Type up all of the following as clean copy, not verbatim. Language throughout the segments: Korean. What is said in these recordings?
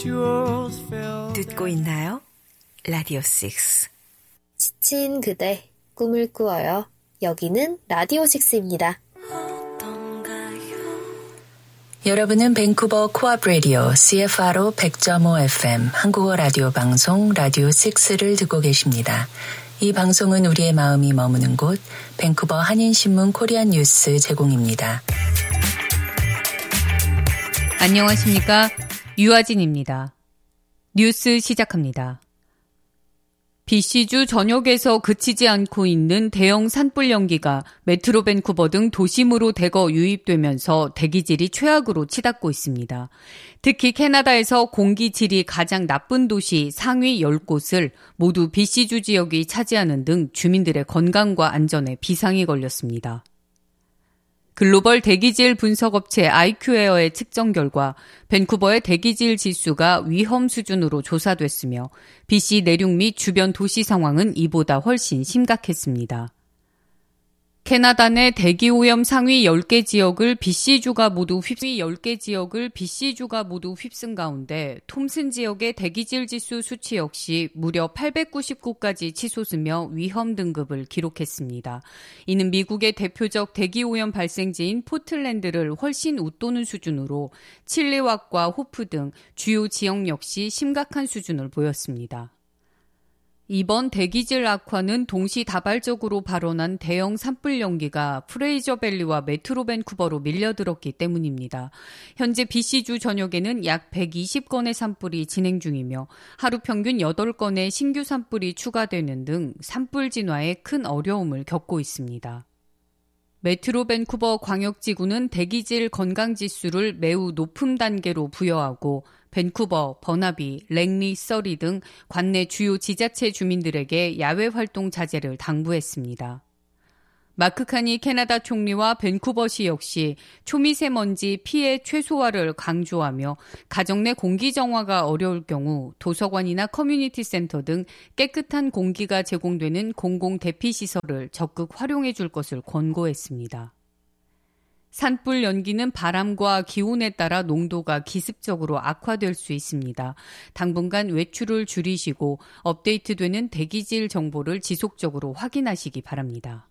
듣고 있나요? 라디오 6. 지친 그대, 꿈을 꾸어요. 여기는 라디오 6입니다. 여러분은 밴쿠버 코앞 라디오 CFRO 100.5 FM 한국어 라디오 방송 라디오 6를 듣고 계십니다. 이 방송은 우리의 마음이 머무는 곳 밴쿠버 한인신문 코리안 뉴스 제공입니다. 안녕하십니까? 유아진입니다. 뉴스 시작합니다. BC주 전역에서 그치지 않고 있는 대형 산불 연기가 메트로 밴쿠버 등 도심으로 대거 유입되면서 대기질이 최악으로 치닫고 있습니다. 특히 캐나다에서 공기질이 가장 나쁜 도시 상위 10곳을 모두 BC주 지역이 차지하는 등 주민들의 건강과 안전에 비상이 걸렸습니다. 글로벌 대기질 분석업체 IQ에어의 측정 결과 밴쿠버의 대기질 지수가 위험 수준으로 조사됐으며 BC 내륙 및 주변 도시 상황은 이보다 훨씬 심각했습니다. 캐나다 내 대기오염 상위 10개 지역을 BC주가 모두 휩쓴 가운데 톰슨 지역의 대기질 지수 수치 역시 무려 899까지 치솟으며 위험 등급을 기록했습니다. 이는 미국의 대표적 대기오염 발생지인 포틀랜드를 훨씬 웃도는 수준으로 칠리왁과 호프 등 주요 지역 역시 심각한 수준을 보였습니다. 이번 대기질 악화는 동시다발적으로 발원한 대형 산불 연기가 프레이저밸리와 메트로 밴쿠버로 밀려들었기 때문입니다. 현재 BC주 전역에는 약 120건의 산불이 진행 중이며 하루 평균 8건의 신규 산불이 추가되는 등 산불 진화에 큰 어려움을 겪고 있습니다. 메트로 밴쿠버 광역지구는 대기질 건강지수를 매우 높은 단계로 부여하고 밴쿠버, 버나비, 랭리, 서리 등 관내 주요 지자체 주민들에게 야외 활동 자제를 당부했습니다. 마크 카니 캐나다 총리와 밴쿠버시 역시 초미세먼지 피해 최소화를 강조하며 가정 내 공기 정화가 어려울 경우 도서관이나 커뮤니티 센터 등 깨끗한 공기가 제공되는 공공 대피 시설을 적극 활용해 줄 것을 권고했습니다. 산불 연기는 바람과 기온에 따라 농도가 기습적으로 악화될 수 있습니다. 당분간 외출을 줄이시고 업데이트되는 대기질 정보를 지속적으로 확인하시기 바랍니다.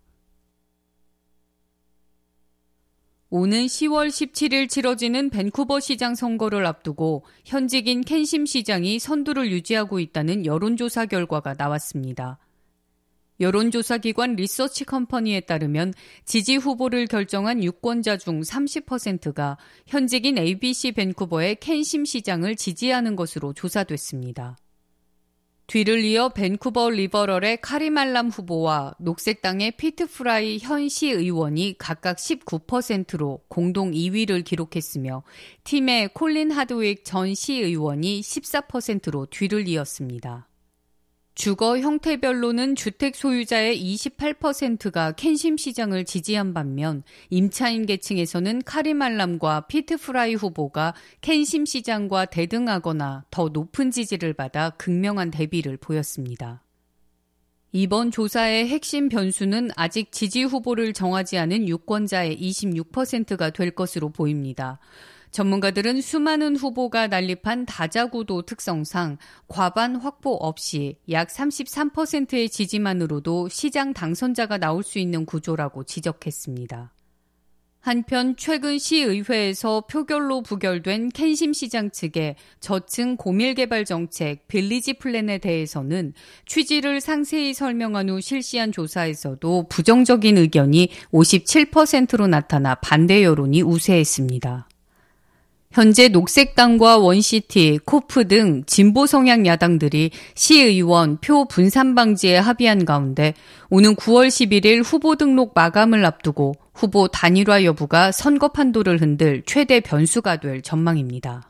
오는 10월 17일 치러지는 밴쿠버 시장 선거를 앞두고 현직인 켄심 시장이 선두를 유지하고 있다는 여론조사 결과가 나왔습니다. 여론조사기관 리서치 컴퍼니에 따르면 지지 후보를 결정한 유권자 중 30%가 현직인 ABC 밴쿠버의 켄심 시장을 지지하는 것으로 조사됐습니다. 뒤를 이어 밴쿠버 리버럴의 카리말람 후보와 녹색당의 피트 프라이 현 시의원이 각각 19%로 공동 2위를 기록했으며 팀의 콜린 하드윅 전 시의원이 14%로 뒤를 이었습니다. 주거 형태별로는 주택 소유자의 28%가 켄심 시장을 지지한 반면 임차인 계층에서는 카리말람과 피트 프라이 후보가 켄심 시장과 대등하거나 더 높은 지지를 받아 극명한 대비를 보였습니다. 이번 조사의 핵심 변수는 아직 지지 후보를 정하지 않은 유권자의 26%가 될 것으로 보입니다. 전문가들은 수많은 후보가 난립한 다자구도 특성상 과반 확보 없이 약 33%의 지지만으로도 시장 당선자가 나올 수 있는 구조라고 지적했습니다. 한편 최근 시의회에서 표결로 부결된 켄심 시장 측의 저층 고밀개발 정책 빌리지 플랜에 대해서는 취지를 상세히 설명한 후 실시한 조사에서도 부정적인 의견이 57%로 나타나 반대 여론이 우세했습니다. 현재 녹색당과 원시티, 코프 등 진보 성향 야당들이 시의원 표 분산 방지에 합의한 가운데 오는 9월 11일 후보 등록 마감을 앞두고 후보 단일화 여부가 선거 판도를 흔들 최대 변수가 될 전망입니다.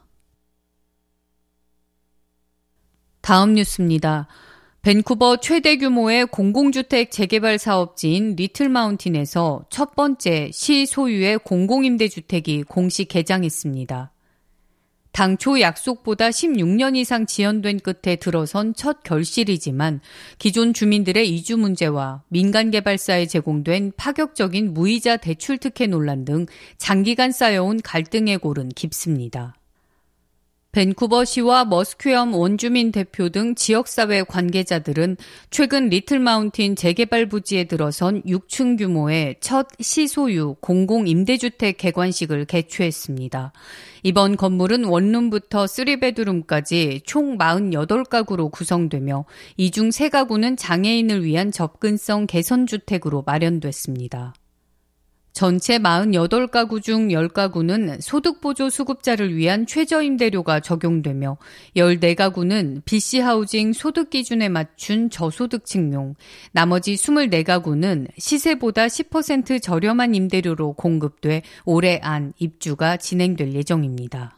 다음 뉴스입니다. 밴쿠버 최대 규모의 공공주택 재개발 사업지인 리틀 마운틴에서 첫 번째 시 소유의 공공임대주택이 공식 개장했습니다. 당초 약속보다 16년 이상 지연된 끝에 들어선 첫 결실이지만 기존 주민들의 이주 문제와 민간 개발사에 제공된 파격적인 무이자 대출 특혜 논란 등 장기간 쌓여온 갈등의 골은 깊습니다. 밴쿠버시와 머스큐엄 원주민 대표 등 지역사회 관계자들은 최근 리틀 마운틴 재개발 부지에 들어선 6층 규모의 첫 시소유 공공임대주택 개관식을 개최했습니다. 이번 건물은 원룸부터 3베드룸까지 총 48가구로 구성되며 이 중 3가구는 장애인을 위한 접근성 개선주택으로 마련됐습니다. 전체 48가구 중 10가구는 소득보조 수급자를 위한 최저임대료가 적용되며 14가구는 BC하우징 소득기준에 맞춘 저소득층용, 나머지 24가구는 시세보다 10% 저렴한 임대료로 공급돼 올해 안 입주가 진행될 예정입니다.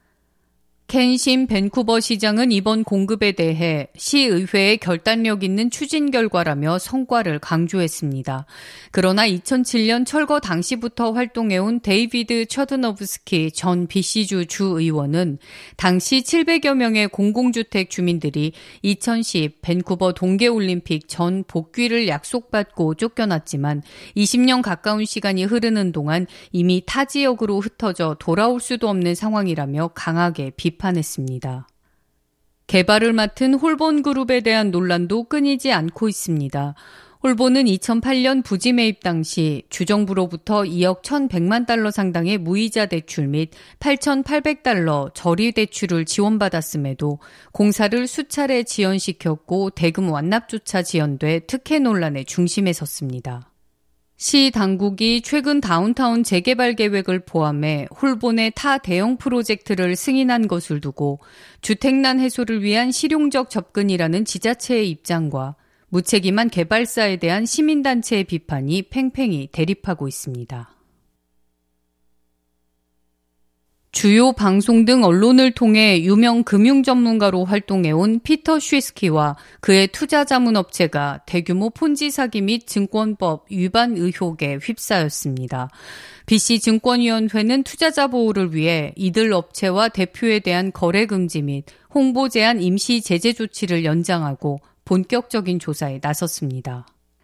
켄심 밴쿠버 시장은 이번 공급에 대해 시의회의 결단력 있는 추진 결과라며 성과를 강조했습니다. 그러나 2007년 철거 당시부터 활동해온 데이비드 처드너브스키 전 BC주 주의원은 당시 700여 명의 공공주택 주민들이 2010 밴쿠버 동계올림픽 전 복귀를 약속받고 쫓겨났지만 20년 가까운 시간이 흐르는 동안 이미 타 지역으로 흩어져 돌아올 수도 없는 상황이라며 강하게 비판했습니다. 개발을 맡은 홀본 그룹에 대한 논란도 끊이지 않고 있습니다. 홀본은 2008년 부지 매입 당시 주정부로부터 2억 1,100만 달러 상당의 무이자 대출 및 8,800달러 저리 대출을 지원받았음에도 공사를 수차례 지연시켰고 대금 완납조차 지연돼 특혜 논란의 중심에 섰습니다. 시 당국이 최근 다운타운 재개발 계획을 포함해 홀본의 타 대형 프로젝트를 승인한 것을 두고 주택난 해소를 위한 실용적 접근이라는 지자체의 입장과 무책임한 개발사에 대한 시민단체의 비판이 팽팽히 대립하고 있습니다. 주요 방송 등 언론을 통해 유명 금융 전문가로 활동해온 피터 쉬스키와 그의 투자 자문업체가 대규모 폰지 사기 및 증권법 위반 의혹에 휩싸였습니다. BC증권위원회는 투자자 보호를 위해 이들 업체와 대표에 대한 거래 금지 및 홍보 제한 임시 제재 조치를 연장하고 본격적인 조사에 나섰습니다.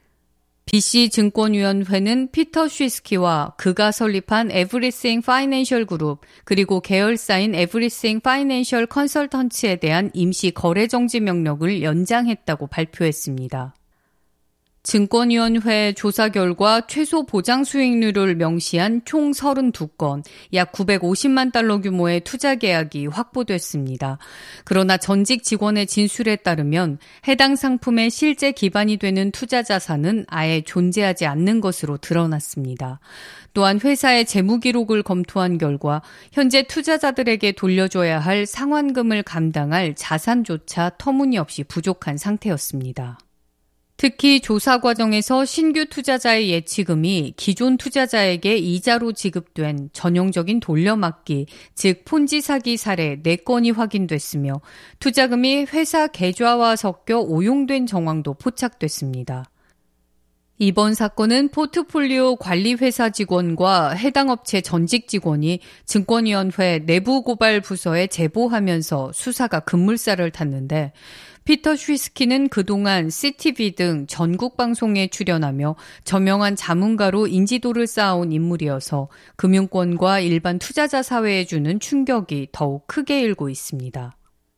BC증권위원회는 피터 쉬스키와 그가 설립한 Everything Financial Group 그리고 계열사인 Everything Financial Consultants에 대한 임시 거래 정지 명령을 연장했다고 발표했습니다. 증권위원회 조사 결과 최소 보장 수익률을 명시한 총 32건, 약 950만 달러 규모의 투자 계약이 확보됐습니다. 그러나 전직 직원의 진술에 따르면 해당 상품의 실제 기반이 되는 투자 자산은 아예 존재하지 않는 것으로 드러났습니다. 또한 회사의 재무 기록을 검토한 결과 현재 투자자들에게 돌려줘야 할 상환금을 감당할 자산조차 터무니없이 부족한 상태였습니다. 특히 조사 과정에서 신규 투자자의 예치금이 기존 투자자에게 이자로 지급된 전형적인 돌려막기, 즉 폰지 사기 사례 4건이 확인됐으며 투자금이 회사 계좌와 섞여 오용된 정황도 포착됐습니다. 이번 사건은 포트폴리오 관리회사 직원과 해당 업체 전직 직원이 증권위원회 내부고발 부서에 제보하면서 수사가 급물살을 탔는데 피터 쉬스키는 그동안 CTV 등 전국 방송에 출연하며 저명한 자문가로 인지도를 쌓아온 인물이어서 금융권과 일반 투자자 사회에 주는 충격이 더욱 크게 일고 있습니다.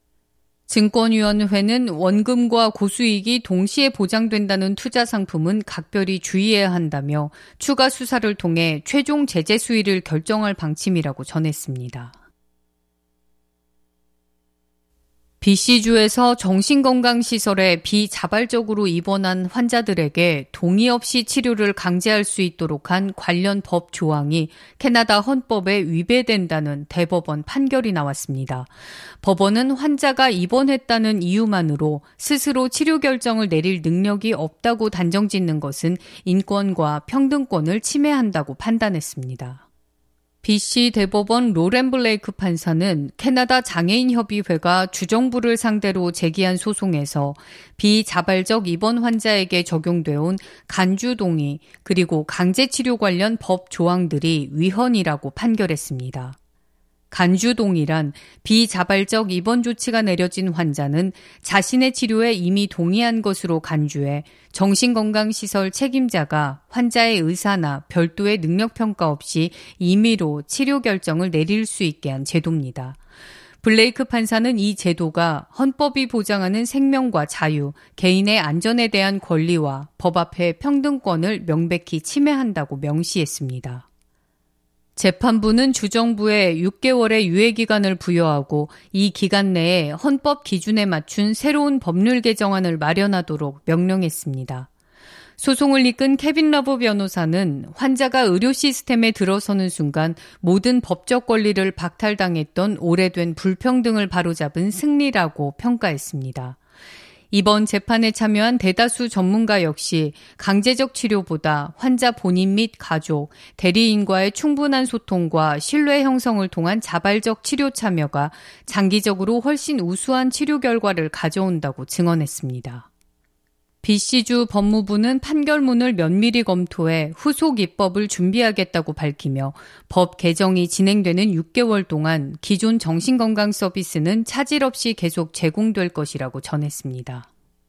증권위원회는 원금과 고수익이 동시에 보장된다는 투자 상품은 각별히 주의해야 한다며 추가 수사를 통해 최종 제재 수위를 결정할 방침이라고 전했습니다. BC주에서 정신건강시설에 비자발적으로 입원한 환자들에게 동의 없이 치료를 강제할 수 있도록 한 관련 법 조항이 캐나다 헌법에 위배된다는 대법원 판결이 나왔습니다. 법원은 환자가 입원했다는 이유만으로 스스로 치료 결정을 내릴 능력이 없다고 단정짓는 것은 인권과 평등권을 침해한다고 판단했습니다. BC 대법원 로렌 블레이크 판사는 캐나다 장애인협의회가 주정부를 상대로 제기한 소송에서 비자발적 입원 환자에게 적용되어 간주동의 그리고 강제치료 관련 법 조항들이 위헌이라고 판결했습니다. 간주동의란 비자발적 입원 조치가 내려진 환자는 자신의 치료에 이미 동의한 것으로 간주해 정신건강시설 책임자가 환자의 의사나 별도의 능력평가 없이 임의로 치료 결정을 내릴 수 있게 한 제도입니다. 블레이크 판사는 이 제도가 헌법이 보장하는 생명과 자유, 개인의 안전에 대한 권리와 법 앞에 평등권을 명백히 침해한다고 명시했습니다. 재판부는 주정부에 6개월의 유예기간을 부여하고 이 기간 내에 헌법 기준에 맞춘 새로운 법률 개정안을 마련하도록 명령했습니다. 소송을 이끈 케빈 러브 변호사는 환자가 의료 시스템에 들어서는 순간 모든 법적 권리를 박탈당했던 오래된 불평등을 바로잡은 승리라고 평가했습니다. 이번 재판에 참여한 대다수 전문가 역시 강제적 치료보다 환자 본인 및 가족, 대리인과의 충분한 소통과 신뢰 형성을 통한 자발적 치료 참여가 장기적으로 훨씬 우수한 치료 결과를 가져온다고 증언했습니다. BC주 법무부는 판결문을 면밀히 검토해 후속 입법을 준비하겠다고 밝히며 법 개정이 진행되는 6개월 동안 기존 정신건강 서비스는 차질 없이 계속 제공될 것이라고 전했습니다.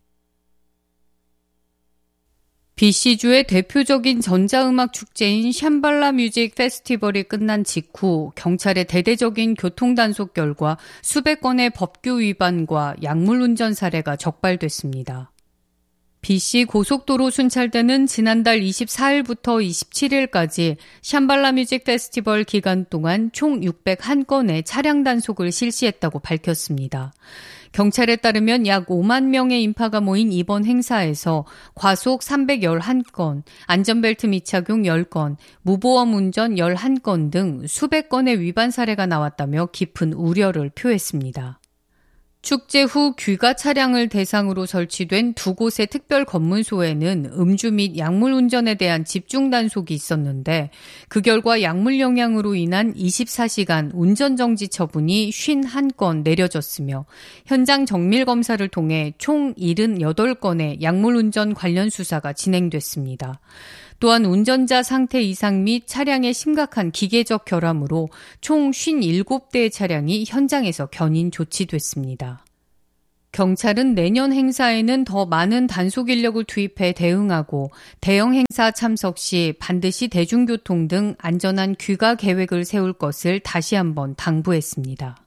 BC주의 대표적인 전자음악 축제인 샴발라 뮤직 페스티벌이 끝난 직후 경찰의 대대적인 교통단속 결과 수백 건의 법규 위반과 약물 운전 사례가 적발됐습니다. BC 고속도로 순찰대는 지난달 24일부터 27일까지 샴발라 뮤직 페스티벌 기간 동안 총 601건의 차량 단속을 실시했다고 밝혔습니다. 경찰에 따르면 약 5만 명의 인파가 모인 이번 행사에서 과속 311건, 안전벨트 미착용 10건, 무보험 운전 11건 등 수백 건의 위반 사례가 나왔다며 깊은 우려를 표했습니다. 축제 후 귀가 차량을 대상으로 설치된 두 곳의 특별 검문소에는 음주 및 약물 운전에 대한 집중 단속이 있었는데 그 결과 약물 영향으로 인한 24시간 운전정지 처분이 51건 내려졌으며 현장 정밀 검사를 통해 총 78건의 약물 운전 관련 수사가 진행됐습니다. 또한 운전자 상태 이상 및 차량의 심각한 기계적 결함으로 총 57대의 차량이 현장에서 견인 조치됐습니다. 경찰은 내년 행사에는 더 많은 단속 인력을 투입해 대응하고 대형 행사 참석 시 반드시 대중교통 등 안전한 귀가 계획을 세울 것을 다시 한번 당부했습니다.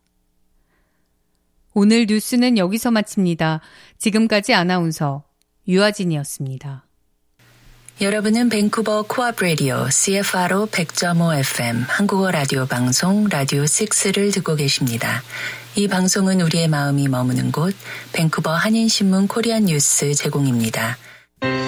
오늘 뉴스는 여기서 마칩니다. 지금까지 아나운서 유아진이었습니다. 여러분은 밴쿠버 코앞 라디오 CFRO 100.5 FM 한국어 라디오 방송 라디오 6를 듣고 계십니다. 이 방송은 우리의 마음이 머무는 곳 밴쿠버 한인신문 코리안 뉴스 제공입니다.